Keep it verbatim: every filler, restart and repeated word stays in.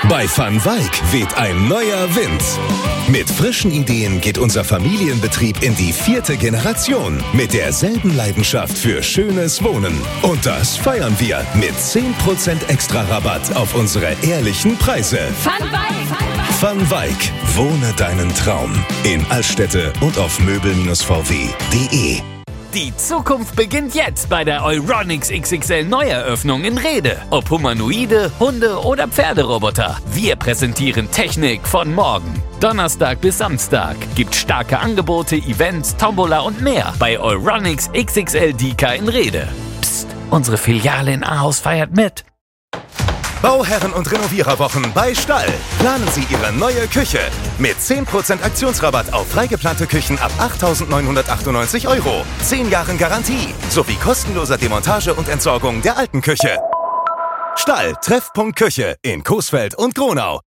Bei Van Wyk weht ein neuer Wind. Mit frischen Ideen geht unser Familienbetrieb in die vierte Generation. Mit derselben Leidenschaft für schönes Wohnen. Und das feiern wir mit zehn Prozent extra Rabatt auf unsere ehrlichen Preise. Van Wyk. Van Wyk. Wohne deinen Traum. In Altstädte und auf möbel Bindestrich v w punkt de. Die Zukunft beginnt jetzt bei der Euronics X X L Neueröffnung in Rede. Ob Humanoide, Hunde oder Pferderoboter. Wir präsentieren Technik von morgen. Donnerstag bis Samstag gibt starke Angebote, Events, Tombola und mehr bei Euronics X X L Deka in Rede. Psst, unsere Filiale in Ahaus feiert mit. Bauherren und Renoviererwochen bei Stall. Planen Sie Ihre neue Küche. Mit zehn Prozent Aktionsrabatt auf freigeplante Küchen ab achttausendneunhundertachtundneunzig Euro. zehn Jahren Garantie. Sowie kostenloser Demontage und Entsorgung der alten Küche. Stall, Treffpunkt Küche in Coesfeld und Gronau.